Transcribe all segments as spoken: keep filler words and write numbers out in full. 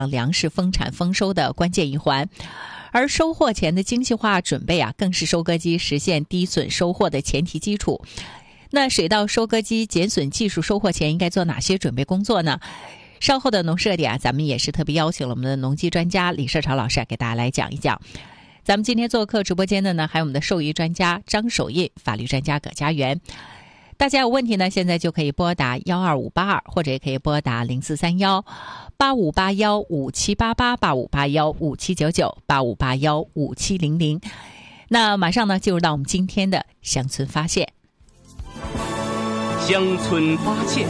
粮食丰产丰收的关键一环。而收获前的精细化准备啊，更是收割机实现低损收获的前提基础。那水稻收割机减损技术收获前应该做哪些准备工作呢？稍后的农事热点啊，咱们也是特别邀请了我们的农机专家李社潮老师给大家来讲一讲。咱们今天做客直播间的呢，还有我们的兽医专家张守印、法律专家葛家园。大家有问题呢，现在就可以拨打幺二五八二，或者也可以拨打零四三幺八五八幺五七八八八五八幺五七九九八五八幺五七零零。那马上呢，进入到我们今天的乡村发现。 乡村发现。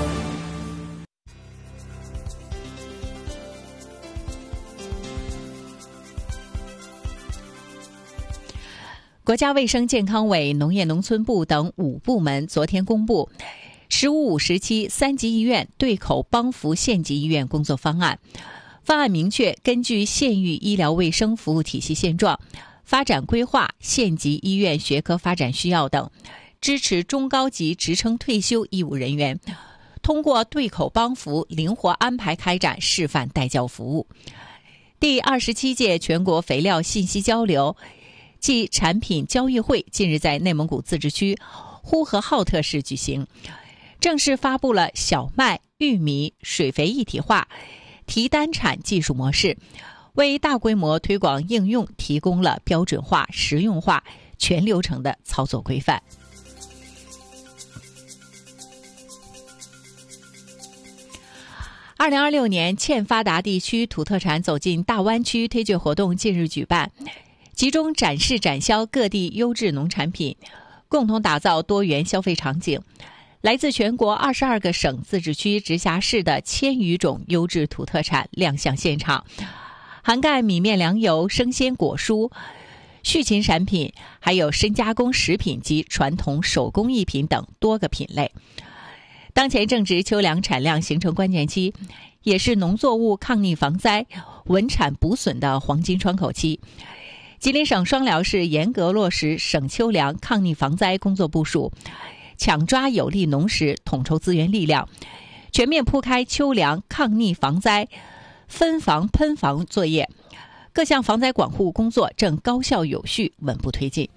国家卫生健康委、农业农村部等五部门昨天公布“十五五”时期三级医院对口帮扶县级医院工作方案。方案明确，根据县域医疗卫生服务体系现状、发展规划、县级医院学科发展需要等，支持中高级职称退休医务人员通过对口帮扶灵活安排开展示范带教服务。第二十七届全国肥料信息交流暨产品交易会近日在内蒙古自治区呼和浩特市举行，正式发布了小麦、玉米水肥一体化提单产技术模式，为大规模推广应用提供了标准化、实用化、全流程的操作规范。二零二六年欠发达地区土特产走进大湾区推介活动近日举办，集中展示展销各地优质农产品，共同打造多元消费场景。来自全国二十二个省、自治区、直辖市的千余种优质土特产亮相现场，涵盖米面粮油、生鲜果蔬、畜禽产品，还有深加工食品及传统手工艺品等多个品类。当前正值秋粮产量形成关键期，也是农作物抗逆防灾、稳产补损的黄金窗口期。吉林省双辽市严格落实省秋粮抗逆防灾工作部署，抢抓有利农时，统筹资源力量，全面铺开秋粮抗逆防灾分防喷防作业，各项防灾管护工作正高效有序稳步推进。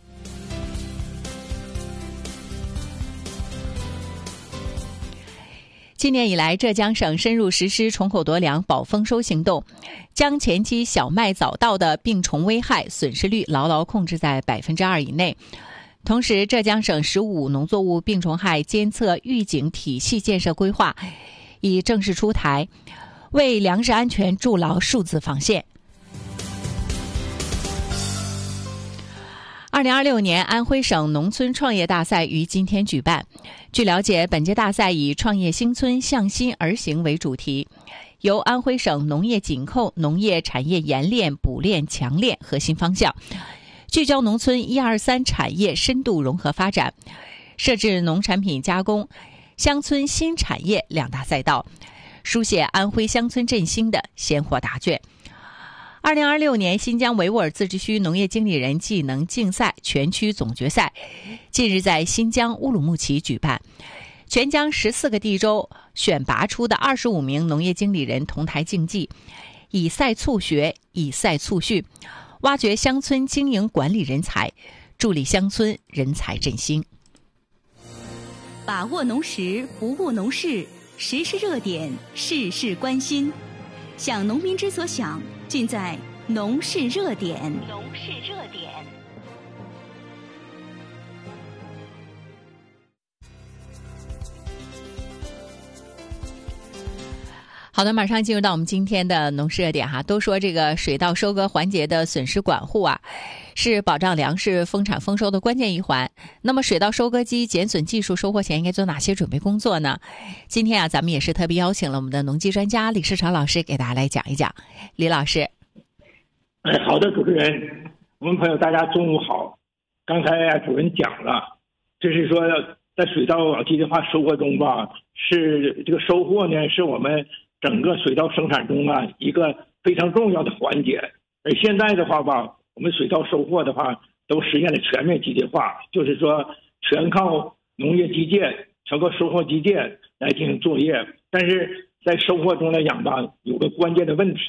今年以来，浙江省深入实施虫口夺粮保丰收行动，将前期小麦早稻的病虫危害损失率牢牢控制在百分之二以内。同时，浙江省“十五”农作物病虫害监测预警体系建设规划已正式出台，为粮食安全筑牢数字防线。二零二六年安徽省农村创业大赛于今天举办。据了解，本届大赛以创业兴村向心而行为主题，由安徽省农业紧扣、农业产业研炼、补炼、强炼核心方向，聚焦农村一二三产业深度融合发展，设置农产品加工、乡村新产业两大赛道，书写安徽乡村振兴的鲜活答卷。二零二六年新疆维吾尔自治区农业经理人技能竞赛全区总决赛近日在新疆乌鲁木齐举办，全疆十四个地州选拔出的二十五名农业经理人同台竞技，以赛促学，以赛促训，挖掘乡村经营管理人才，助力乡村人才振兴。 把握农时，不误农事，时事热点，事事关心。想农民之所想，尽在农事热点。农事热点。 好的，马上进入到我们今天的农事热点哈。都说这个水稻收割环节的损失管护啊，是保障粮食丰产丰收的关键一环。那么水稻收割机减损技术收获前应该做哪些准备工作呢？今天啊，咱们也是特别邀请了我们的农机专家李世潮老师给大家来讲一讲。李老师， 哎，好的，主持人，我们朋友大家中午好。刚才啊，主任讲了，这是说在水稻机械化收获中吧，是这个收获呢，是我们整个水稻生产中啊一个非常重要的环节。而现在的话吧，我们水稻收获的话都实现了全面机械化，就是说全靠农业机械、全靠收获机械来进行作业。但是在收获中来讲吧，有个关键的问题，